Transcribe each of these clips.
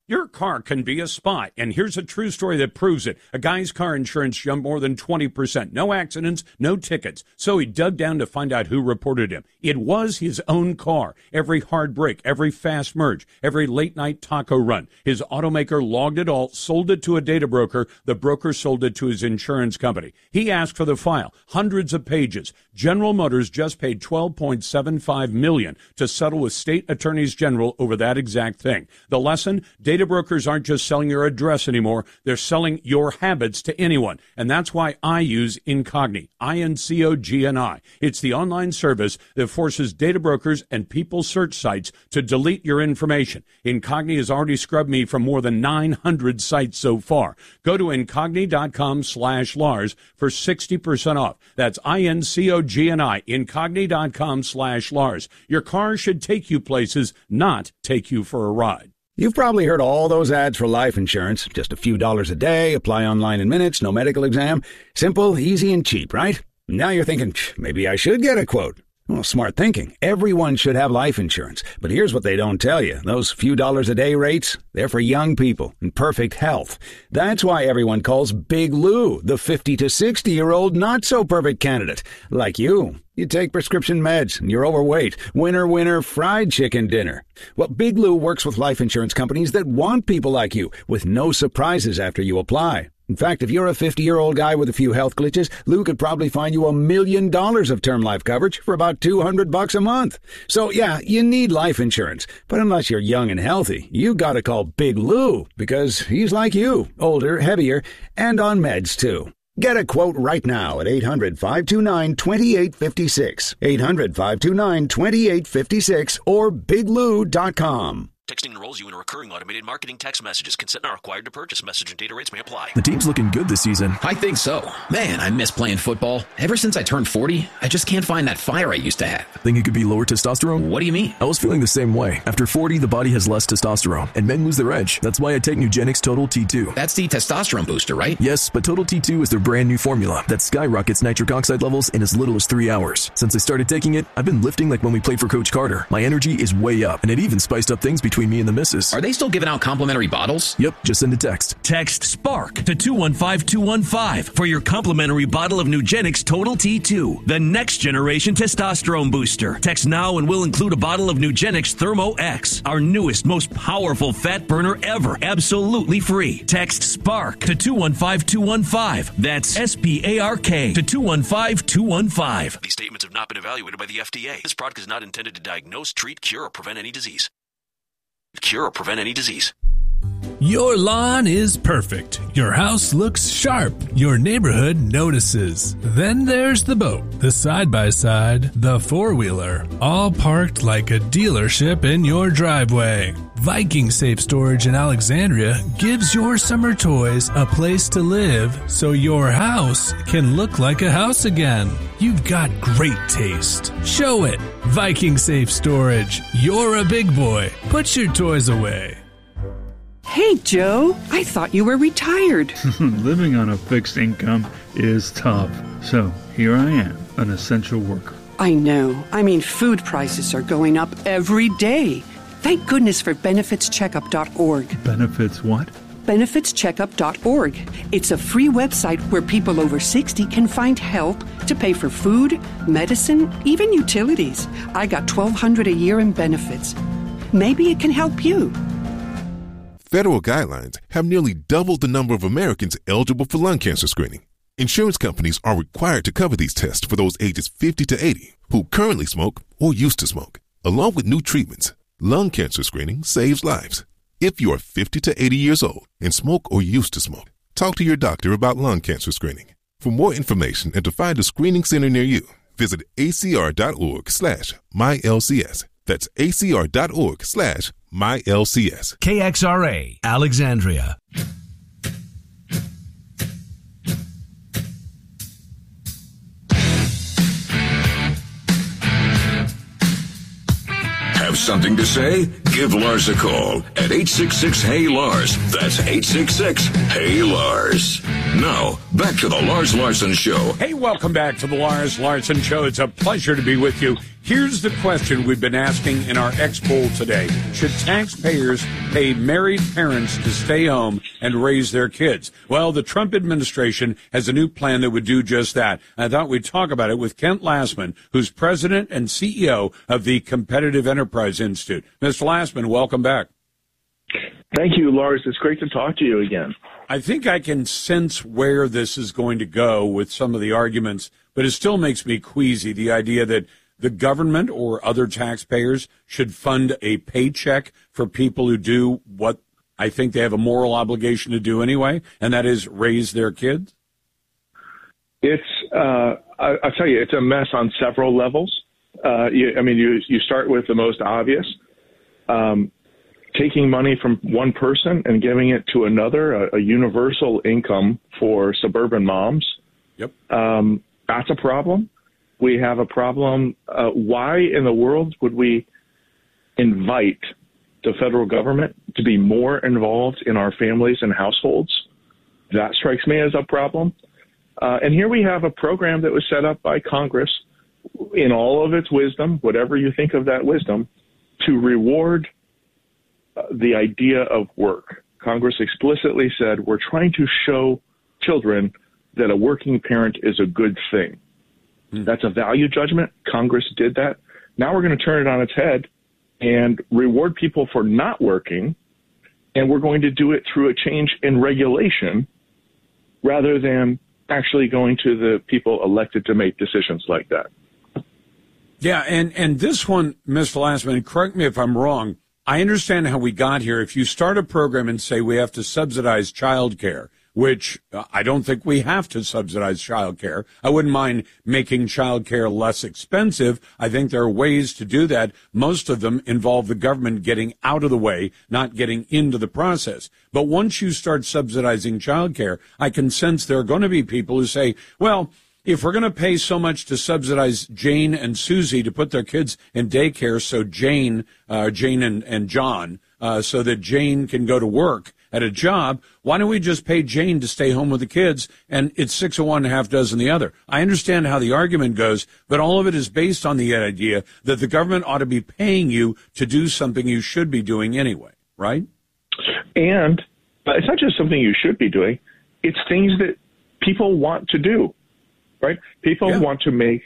Your car can be a spy, and here's a true story that proves it. A guy's car insurance jumped more than 20%. No accidents, no tickets. So he dug down to find out who reported him. It was his own car. Every hard brake, every fast merge, every late-night taco run. His automaker logged it all, sold it to a data broker. The broker sold it to his insurance company. He asked for the file, hundreds of pages. General Motors just paid $12.75 million to settle with state attorneys general over that exact thing. The lesson, data brokers aren't just selling your address anymore. They're selling your habits to anyone. And that's why I use Incogni, I-N-C-O-G-N-I. It's the online service that forces data brokers and people search sites to delete your information. Incogni has already scrubbed me from more than 900 sites so far. Go to Incogni.com/Lars for 60% off. That's I-N-C-O-G-N-I, Incogni.com/Lars. Your car should take you places, not take you for a ride. You've probably heard all those ads for life insurance. Just a few dollars a day, apply online in minutes, no medical exam. Simple, easy, and cheap, right? Now you're thinking, maybe I should get a quote. Well, smart thinking. Everyone should have life insurance. But here's what they don't tell you. Those few dollars a day rates, they're for young people in perfect health. That's why everyone calls Big Lou the 50 to 60-year-old not-so-perfect candidate. Like you. You take prescription meds, and you're overweight. Winner, winner, fried chicken dinner. Well, Big Lou works with life insurance companies that want people like you, with no surprises after you apply. In fact, if you're a 50-year-old guy with a few health glitches, Lou could probably find you $1 million of term life coverage for about $200 a month. So, yeah, you need life insurance. But unless you're young and healthy, you gotta call Big Lou, because he's like you, older, heavier, and on meds, too. Get a quote right now at 800-529-2856, 800-529-2856, or biglou.com. Texting enrolls you in a recurring automated marketing text messages. Consent not required to purchase. Message and data rates may apply. The team's looking good this season. I think so. Man, I miss playing football. Ever since I turned 40, I just can't find that fire I used to have. Think it could be lower testosterone? What do you mean? I was feeling the same way. After 40, the body has less testosterone, and men lose their edge. That's why I take Nugenix Total T2. That's the testosterone booster, right? Yes, but Total T2 is their brand new formula that skyrockets nitric oxide levels in as little as 3 hours. Since I started taking it, I've been lifting like when we played for Coach Carter. My energy is way up, and it even spiced up things between me and the missus. Are they still giving out complimentary bottles? Yep, just send a text. Text SPARK to 215-215 for your complimentary bottle of Nugenix Total T2, the next generation testosterone booster. Text now and we'll include a bottle of Nugenix Thermo X, our newest, most powerful fat burner ever, absolutely free. Text SPARK to 215-215. That's SPARK to 215-215. These statements have not been evaluated by the FDA. This product is not intended to diagnose, treat, cure, or prevent any disease. Your lawn is perfect. Your house looks sharp. Your neighborhood notices. Then there's the boat, the side-by-side, the four-wheeler, all parked like a dealership in your driveway. Viking Safe Storage in Alexandria gives your summer toys a place to live so your house can look like a house again. You've got great taste. Show it. Viking Safe Storage. You're a big boy. Put your toys away. Hey, Joe, I thought you were retired. Living on a fixed income is tough. So here I am, an essential worker. I know. I mean, food prices are going up every day. Thank goodness for benefitscheckup.org. Benefits what? benefitscheckup.org. It's a free website where people over 60 can find help to pay for food, medicine, even utilities. I got $1,200 a year in benefits. Maybe it can help you. Federal guidelines have nearly doubled the number of Americans eligible for lung cancer screening. Insurance companies are required to cover these tests for those ages 50 to 80 who currently smoke or used to smoke. Along with new treatments, lung cancer screening saves lives. If you are 50 to 80 years old and smoke or used to smoke, talk to your doctor about lung cancer screening. For more information and to find a screening center near you, visit acr.org/mylcs. That's acr.org/mylcs. KXRA, Alexandria. Have something to say? Give Lars a call at 866-HEY-LARS. That's 866-HEY-LARS. Now, back to the Lars Larson Show. Hey, welcome back to the Lars Larson Show. It's a pleasure to be with you Here's the question we've been asking in our X poll today. Should taxpayers pay married parents to stay home and raise their kids? Well, the Trump administration has a new plan that would do just that. I thought we'd talk about it with Kent Lastman, who's president and CEO of the Competitive Enterprise Institute. Mr. Lastman, welcome back. Thank you, Lars. It's great to talk to you again. I think I can sense where this is going to go with some of the arguments, but it still makes me queasy, the idea that the government or other taxpayers should fund a paycheck for people who do what I think they have a moral obligation to do anyway, and that is raise their kids? It's, I'll tell you, it's a mess on several levels. You start with the most obvious, taking money from one person and giving it to another, a universal income for suburban moms. Yep. That's a problem. We have a problem. Why in the world would we invite the federal government to be more involved in our families and households? That strikes me as a problem. And here we have a program that was set up by Congress in all of its wisdom, whatever you think of that wisdom, to reward the idea of work. Congress explicitly said, we're trying to show children that a working parent is a good thing. That's a value judgment. Congress did that. Now we're going to turn it on its head and reward people for not working, and we're going to do it through a change in regulation rather than actually going to the people elected to make decisions like that. Yeah, and this one, Mr. Lastman, correct me if I'm wrong, I understand how we got here. If you start a program and say we have to subsidize childcare, which I don't think we have to subsidize childcare. I wouldn't mind making childcare less expensive. I think there are ways to do that. Most of them involve the government getting out of the way, not getting into the process. But once you start subsidizing childcare, I can sense there are going to be people who say, well, if we're going to pay so much to subsidize Jane and Susie to put their kids in daycare so Jane and John, so that Jane can go to work at a job, why don't we just pay Jane to stay home with the kids, and it's 6 of one, half dozen the other? I understand how the argument goes, but all of it is based on the idea that the government ought to be paying you to do something you should be doing anyway, right? And it's not just something you should be doing. It's things that people want to do, right? People want to make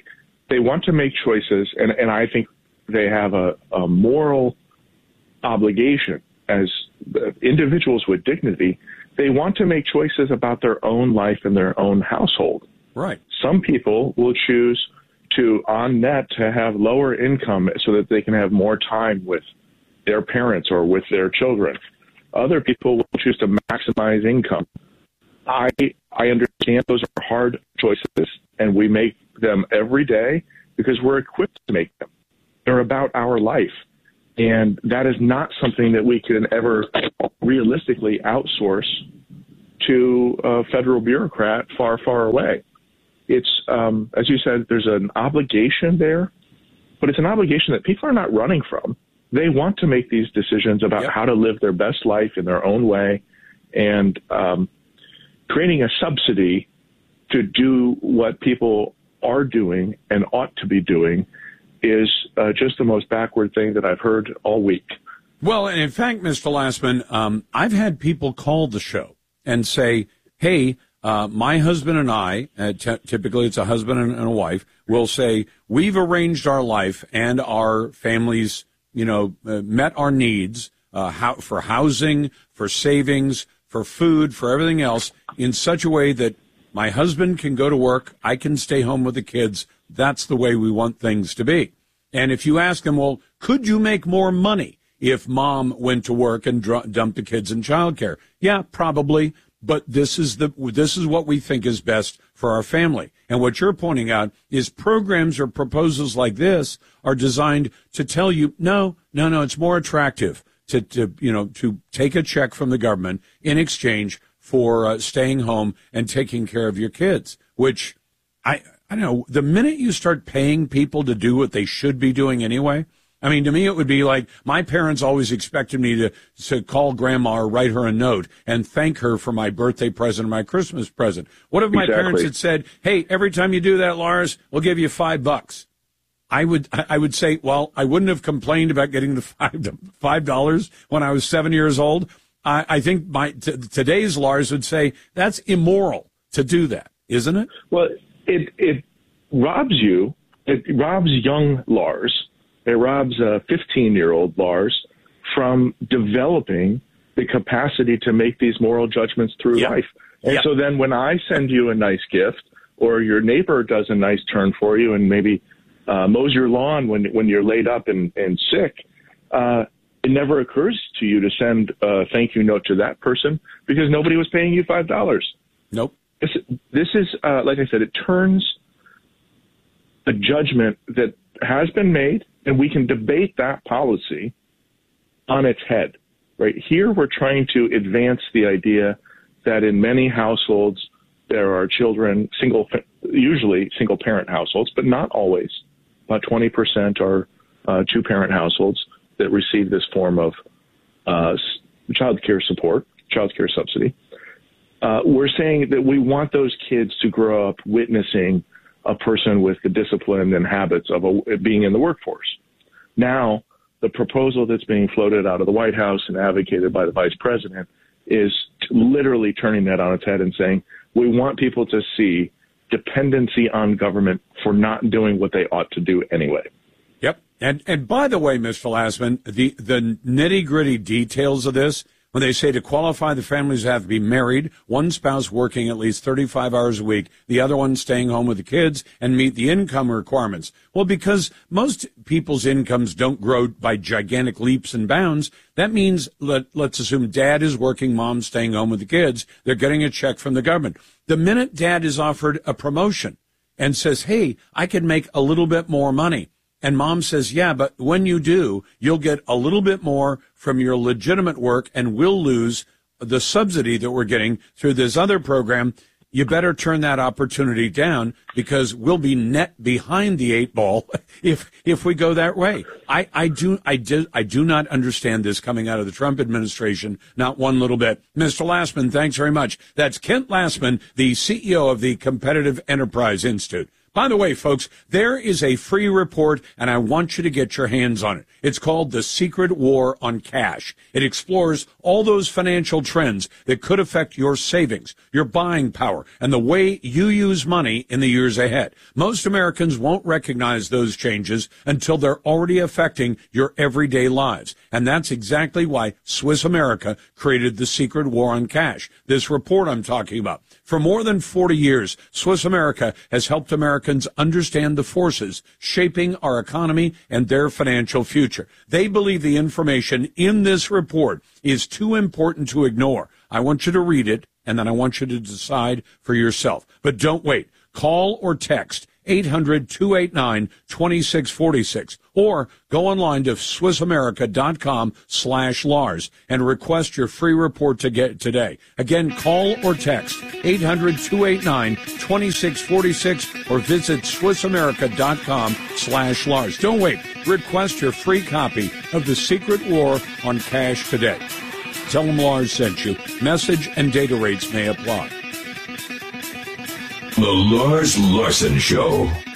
choices, and I think they have a moral obligation as individuals with dignity. They want to make choices about their own life and their own household. Right. Some people will choose to, on net, to have lower income so that they can have more time with their parents or with their children. Other people will choose to maximize income. I understand those are hard choices, and we make them every day because we're equipped to make them. They're about our life. And that is not something that we can ever realistically outsource to a federal bureaucrat far, far away. It's, as you said, there's an obligation there, but it's an obligation that people are not running from. They want to make these decisions about how to live their best life in their own way, and creating a subsidy to do what people are doing and ought to be doing is just the most backward thing that I've heard all week. Well, and in fact, Mr. Lastman, I've had people call the show and say, hey, my husband and I, typically it's a husband and a wife, will say, we've arranged our life and our families, met our needs for housing, for savings, for food, for everything else in such a way that my husband can go to work, I can stay home with the kids. That's the way we want things to be. And if you ask them, well, could you make more money if mom went to work and dumped the kids in childcare? Yeah, probably. But this is what we think is best for our family. And what you're pointing out is programs or proposals like this are designed to tell you, no, it's more attractive to take a check from the government in exchange for staying home and taking care of your kids, which I don't know, the minute you start paying people to do what they should be doing anyway, I mean, to me, it would be like my parents always expected me to call grandma or write her a note and thank her for my birthday present or my Christmas present. What if my parents had said, hey, every time you do that, Lars, we'll give you $5? I would say, well, I wouldn't have complained about getting the $5 when I was 7 years old. I think today's Lars would say that's immoral to do that, isn't it? Well, it robs you. It robs young Lars. It robs a 15-year-old Lars from developing the capacity to make these moral judgments through life. And so then when I send you a nice gift, or your neighbor does a nice turn for you and maybe mows your lawn when you're laid up and sick, it never occurs to you to send a thank you note to that person because nobody was paying you $5. Nope. This is, like I said, it turns a judgment that has been made, and we can debate that policy on its head. Right here, we're trying to advance the idea that in many households there are children, usually single-parent households, but not always. About 20% are two-parent households that receive this form of child care support, child care subsidy. We're saying that we want those kids to grow up witnessing a person with the discipline and habits of being in the workforce. Now, the proposal that's being floated out of the White House and advocated by the vice president is literally turning that on its head and saying, we want people to see dependency on government for not doing what they ought to do anyway. Yep. And by the way, Mr. Lastman, the nitty-gritty details of this, when they say to qualify, the families have to be married, one spouse working at least 35 hours a week, the other one staying home with the kids, and meet the income requirements. Well, because most people's incomes don't grow by gigantic leaps and bounds, that means, let's assume dad is working, mom's staying home with the kids, they're getting a check from the government. The minute dad is offered a promotion and says, hey, I can make a little bit more money, and mom says, yeah, but when you do, you'll get a little bit more from your legitimate work and we'll lose the subsidy that we're getting through this other program. You better turn that opportunity down because we'll be net behind the 8 ball if we go that way. I do not understand this coming out of the Trump administration, not one little bit. Mr. Lastman, thanks very much. That's Kent Lastman, the CEO of the Competitive Enterprise Institute. By the way, folks, there is a free report, and I want you to get your hands on it. It's called The Secret War on Cash. It explores all those financial trends that could affect your savings, your buying power, and the way you use money in the years ahead. Most Americans won't recognize those changes until they're already affecting your everyday lives. And that's exactly why Swiss America created The Secret War on Cash, this report I'm talking about. For more than 40 years, Swiss America has helped Americans understand the forces shaping our economy and their financial future. They believe the information in this report is too important to ignore. I want you to read it, and then I want you to decide for yourself. But don't wait. Call or text 800-289-2646 or go online to SwissAmerica.com/Lars and request your free report to get today. Again, call or text 800-289-2646 or visit SwissAmerica.com/Lars. Don't wait. Request your free copy of The Secret War on Cash today. Tell them Lars sent you. Message and data rates may apply. The Lars Larson Show.